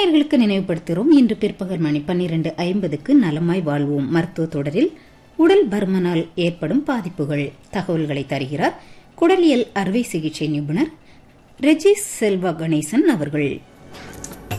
நேயர்களுக்கு நினைவுபடுத்துகிறோம். இன்று பிற்பகல் மணி 12:50க்கு நலமாய் வாழ்வோம் மருத்துவ தொடரில் உடல் பருமனால் ஏற்படும் பாதிப்புகள் தகவல்களை தருகிறார் குடலியல் அறுவை சிகிச்சை நிபுணர் ரெஜி செல்வா கணேசன் அவர்கள்.